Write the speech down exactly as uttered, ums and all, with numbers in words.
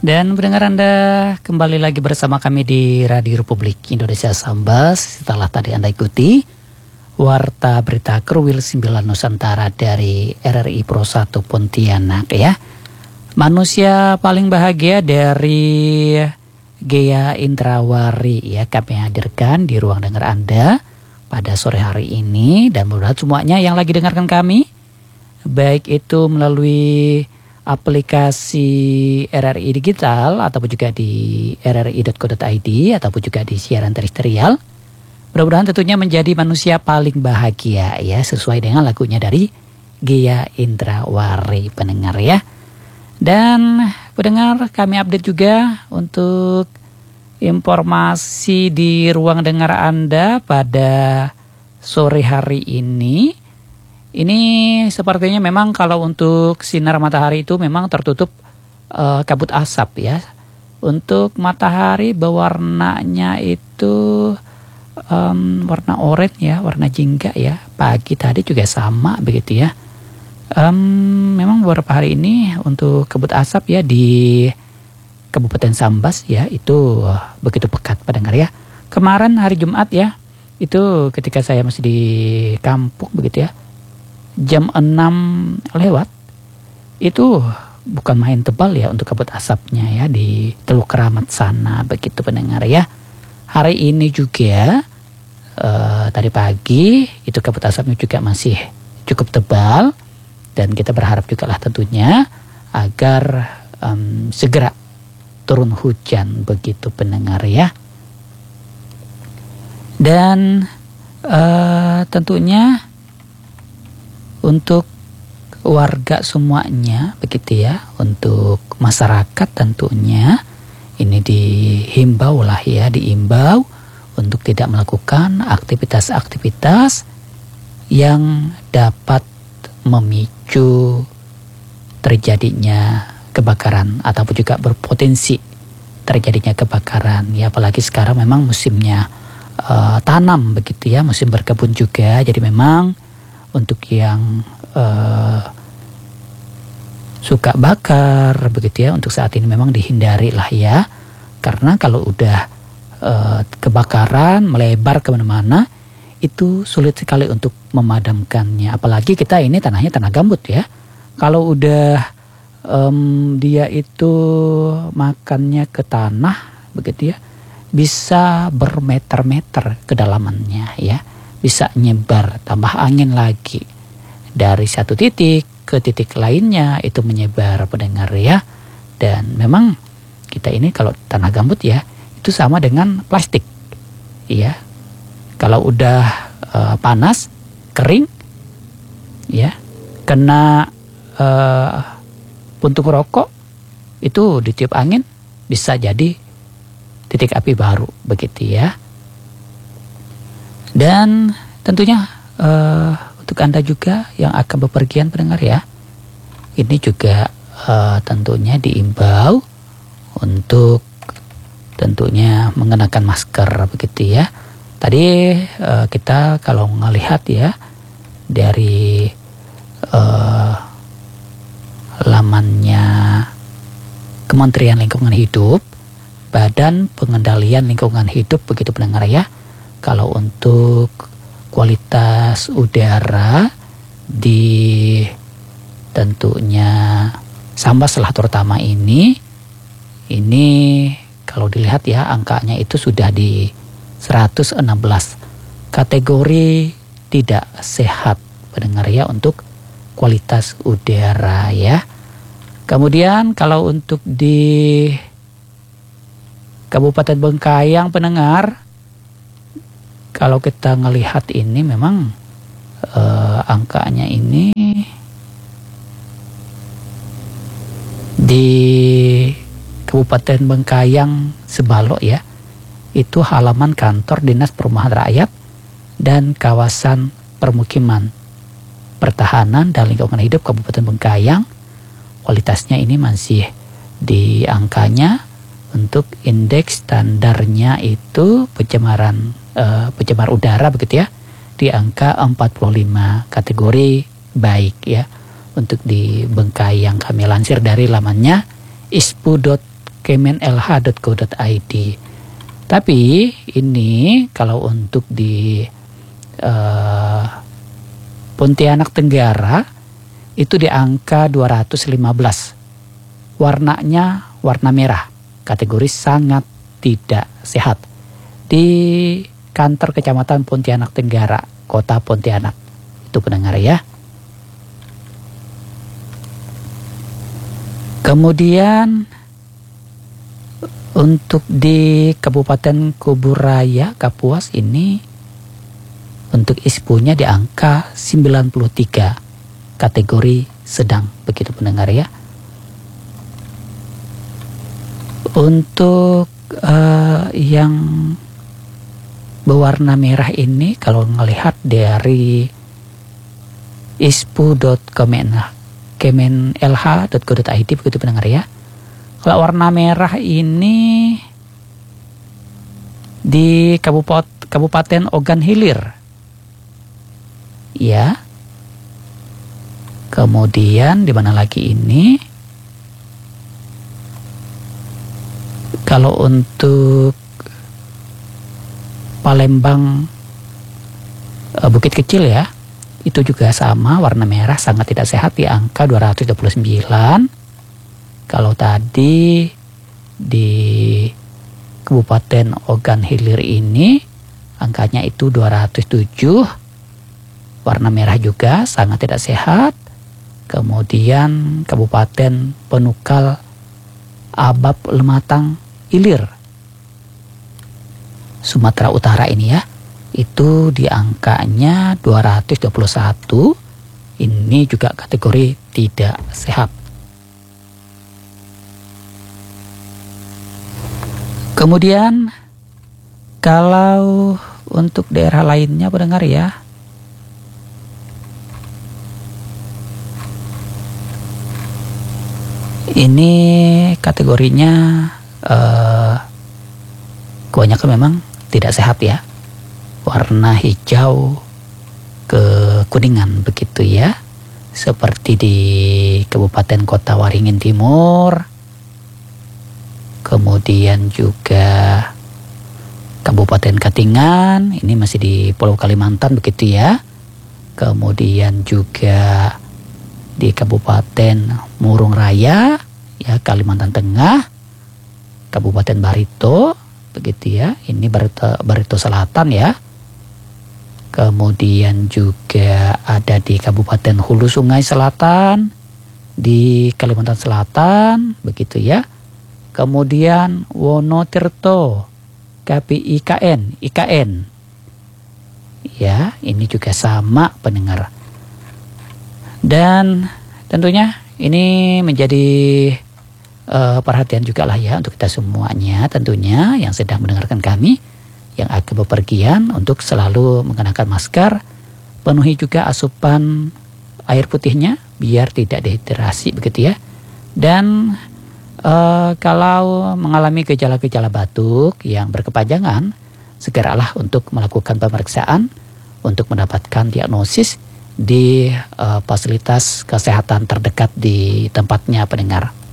Dan pendengar Anda kembali lagi bersama kami di Radio Republik Indonesia Sambas. Setelah tadi Anda ikuti Warta Berita Kruwil sembilan Nusantara dari R R I Pro satu Pontianak ya. Manusia paling bahagia dari Ghea Indrawari ya, kami hadirkan di ruang dengar Anda pada sore hari ini. Dan mudah-mudahan semuanya yang lagi dengarkan kami, baik itu melalui aplikasi R R I Digital ataupun juga di r r i dot co dot i d ataupun juga di siaran terestrial, mudah-mudahan tentunya menjadi manusia paling bahagia ya, sesuai dengan lagunya dari Ghea Indrawari pendengar ya. Dan pendengar, kami update juga untuk informasi di ruang dengar Anda pada sore hari ini. Ini sepertinya memang kalau untuk sinar matahari itu memang tertutup uh, kabut asap ya. Untuk matahari berwarnanya itu um, warna oranye ya, warna jingga ya. Pagi tadi juga sama begitu ya. Um, memang beberapa hari ini untuk kabut asap ya di Kabupaten Sambas ya itu uh, begitu pekat pendengar ya. Kemarin hari Jumat ya, itu ketika saya masih di kampung begitu ya, jam enam lewat, itu bukan main tebal ya untuk kabut asapnya ya di Teluk Keramat sana begitu pendengar ya. Hari ini juga uh, tadi pagi itu kabut asapnya juga masih cukup tebal, dan kita berharap juga lah tentunya agar um, segera turun hujan begitu pendengar ya. Dan uh, tentunya untuk warga semuanya begitu ya, untuk masyarakat tentunya ini dihimbau lah ya, diimbau untuk tidak melakukan aktivitas-aktivitas yang dapat memicu terjadinya kebakaran ataupun juga berpotensi terjadinya kebakaran ya, apalagi sekarang memang musimnya uh, tanam begitu ya, musim berkebun juga. Jadi memang untuk yang uh, suka bakar begitu ya, untuk saat ini memang dihindari lah ya, karena kalau udah uh, kebakaran melebar kemana-mana itu sulit sekali untuk memadamkannya. Apalagi kita ini tanahnya tanah gambut ya, kalau udah um, dia itu makannya ke tanah begitu ya, bisa bermeter-meter kedalamannya ya, bisa nyebar, tambah angin lagi dari satu titik ke titik lainnya itu menyebar pendengar ya. Dan memang kita ini kalau tanah gambut ya, itu sama dengan plastik ya, kalau udah uh, panas kering ya, kena uh, puntung rokok itu ditiup angin bisa jadi titik api baru begitu ya. Dan tentunya uh, untuk Anda juga yang akan bepergian pendengar ya, ini juga uh, tentunya diimbau untuk tentunya mengenakan masker begitu ya. Tadi uh, kita kalau melihat ya dari uh, lamannya Kementerian Lingkungan Hidup, Badan Pengendalian Lingkungan Hidup begitu pendengar ya, kalau untuk kualitas udara di tentunya Sambas lah terutama ini, ini kalau dilihat ya angkanya itu sudah di seratus enam belas kategori tidak sehat pendengar ya untuk kualitas udara ya. Kemudian kalau untuk di Kabupaten Bengkayang pendengar, kalau kita ngelihat ini memang uh, angkanya ini di Kabupaten Bengkayang Sebalok ya, itu halaman kantor Dinas Perumahan Rakyat dan Kawasan Permukiman Pertahanan dan Lingkungan Hidup Kabupaten Bengkayang, kualitasnya ini masih di angkanya untuk indeks standarnya itu pencemaran uh, pencemar udara begitu ya, di angka empat puluh lima kategori baik ya untuk di Bengkayang. Kami lansir dari lamannya ispu dot kemenlh dot go dot i d. Tapi ini kalau untuk di uh, Pontianak Tenggara itu di angka dua ratus lima belas. Warnanya warna merah, kategori sangat tidak sehat. Di kantor Kecamatan Pontianak Tenggara, Kota Pontianak. Itu pendengar ya. Kemudian untuk di Kabupaten Kuburaya, Kapuas ini untuk I S P U-nya di angka sembilan puluh tiga, kategori sedang, begitu pendengar ya. Untuk uh, yang berwarna merah ini kalau melihat dari I S P U dot kemenlh dot go dot i d, begitu pendengar ya. Kalau warna merah ini di Kabupaten, Kabupaten Ogan Hilir. Ya. Kemudian di mana lagi ini? Kalau untuk Palembang, Bukit Kecil ya, itu juga sama, warna merah sangat tidak sehat di angka dua ratus dua puluh sembilan. Kalau tadi di Kabupaten Ogan Hilir ini angkanya itu dua ratus tujuh, warna merah juga sangat tidak sehat. Kemudian Kabupaten Penukal Abab Lematang Ilir, Sumatera Utara ini ya, itu di angkanya dua ratus dua puluh satu. Ini juga kategori tidak sehat. Kemudian kalau untuk daerah lainnya pendengar ya, ini kategorinya eh, kebanyakan memang tidak sehat ya, warna hijau kekuningan begitu ya, seperti di Kabupaten Kota Waringin Timur, kemudian juga Kabupaten Katingan, ini masih di Pulau Kalimantan begitu ya. Kemudian juga di Kabupaten Murung Raya ya, Kalimantan Tengah, Kabupaten Barito begitu ya. Ini Barito, Barito Selatan ya. Kemudian juga ada di Kabupaten Hulu Sungai Selatan, di Kalimantan Selatan begitu ya. Kemudian Wonotirto, K P I K N, I K N. Ya, ini juga sama pendengar. Dan tentunya ini menjadi uh, perhatian juga lah ya untuk kita semuanya tentunya yang sedang mendengarkan kami, yang akan bepergian, untuk selalu mengenakan masker, penuhi juga asupan air putihnya biar tidak dehidrasi begitu ya. Dan Uh, kalau mengalami gejala-gejala batuk yang berkepanjangan, segeralah untuk melakukan pemeriksaan untuk mendapatkan diagnosis di uh, fasilitas kesehatan terdekat di tempatnya pendengar.